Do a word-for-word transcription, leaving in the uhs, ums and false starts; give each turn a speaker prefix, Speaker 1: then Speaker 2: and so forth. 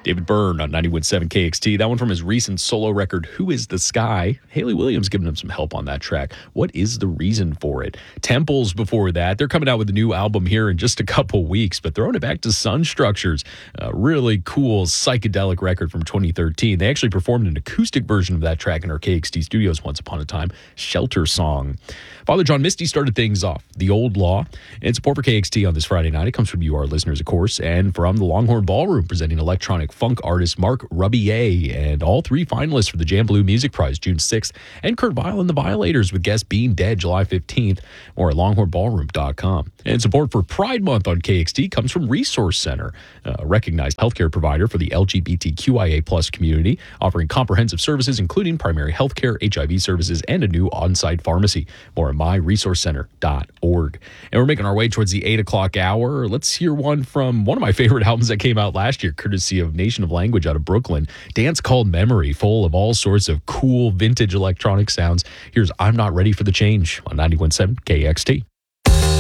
Speaker 1: David Byrne on ninety-one point seven K X T. That one from his recent solo record, Who is the Sky? Hayley Williams giving him some help on that track. What is the reason for it? Temples before that. They're coming out with a new album here in just a couple weeks, but throwing it back to Sun Structures. A really cool psychedelic record from twenty thirteen. They actually performed an acoustic version of that track in our K X T studios once upon a time. Shelter Song. Father John Misty started things off. The Old Law. And support for K X T on this Friday night. It comes from you, our listeners, of course, and from the Longhorn Ballroom, presenting electronic funk artist Mark Rubier, and all three finalists for the Jam Blue Music Prize June sixth, and Kurt Vile and the Violators with guest Being Dead July fifteenth, or at longhorn ballroom dot com. And support for Pride Month on K X T comes from Resource Center, a recognized healthcare provider for the L G B T Q I A plus community, offering comprehensive services including primary healthcare, H I V services, and a new on-site pharmacy. More at my resource center dot org. And we're making our way towards the eight o'clock hour. Let's hear one from one of my favorite albums that came out last year, courtesy of Nation of Language out of Brooklyn. Dance Called Memory, full of all sorts of cool vintage electronic sounds. Here's I'm Not Ready for the Change on ninety-one point seven K X T.